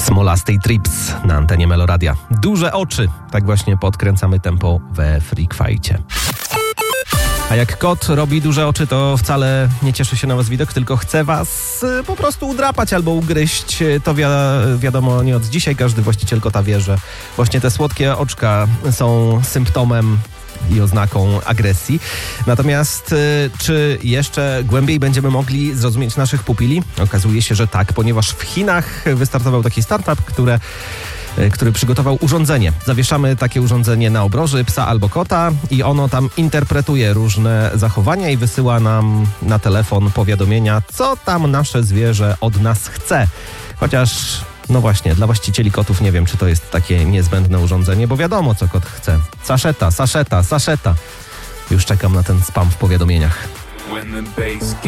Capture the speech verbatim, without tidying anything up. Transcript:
Smolasty Trips na antenie Meloradia. Duże oczy. Tak właśnie podkręcamy tempo we Freak Fajcie. A jak kot robi duże oczy, to wcale nie cieszy się na was widok, tylko chce was po prostu udrapać albo ugryźć. To wi- wiadomo nie od dzisiaj. Każdy właściciel kota wie, że właśnie te słodkie oczka są symptomem i oznaką agresji. Natomiast y, czy jeszcze głębiej będziemy mogli zrozumieć naszych pupili? Okazuje się, że tak, ponieważ w Chinach wystartował taki startup, które który przygotował urządzenie. Zawieszamy takie urządzenie na obroży psa albo kota i ono tam interpretuje różne zachowania i wysyła nam na telefon powiadomienia, co tam nasze zwierzę od nas chce. Chociaż, no właśnie, dla właścicieli kotów nie wiem, czy to jest takie niezbędne urządzenie, bo wiadomo, co kot chce. Saszeta, saszeta, saszeta. Już czekam na ten spam w powiadomieniach.